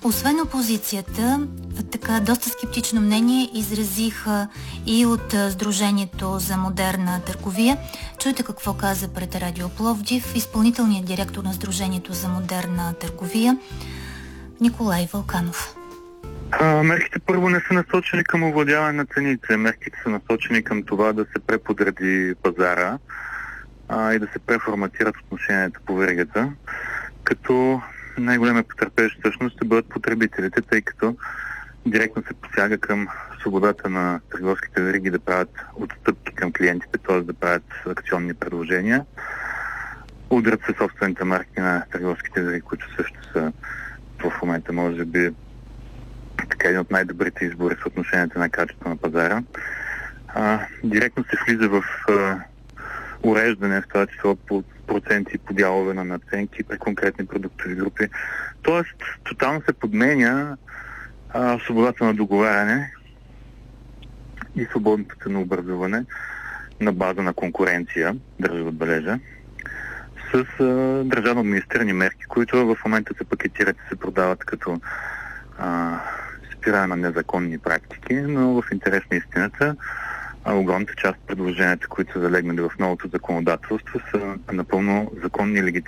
Освен опозицията, така доста скептично мнение изразиха и от Сдружението за модерна търговия. Чуйте какво каза пред Радио Пловдив изпълнителният директор на Сдружението за модерна търговия Николай Вълканов. Мерките първо не са насочени към овладяване на цените. Мерките са насочени към това да се преподреди пазара и да се преформатират отношенията по веригата, като най-големият потърпевш всъщност ще бъдат потребителите, тъй като директно се посяга към свободата на търговските вериги да правят отстъпки към клиентите, т.е. да правят акционни предложения. Удрят се собствените марки на търговските вериги, които също са в момента може би така един от най-добрите избори в отношението на качество на пазара. Директно се влиза в уреждане, в това число по проценти по дялове на надценки при конкретни продуктови групи. Тоест, тотално се подменя свободата на договаряне и свободното ценообразуване на база на конкуренция, държа да отбележа, с държавно администрирани мерки, които в момента се пакетират и се продават като спиране на незаконни практики, но в интерес на истината огромната част от предложенията, които са залегнали в новото законодателство, са напълно законни и легитимни.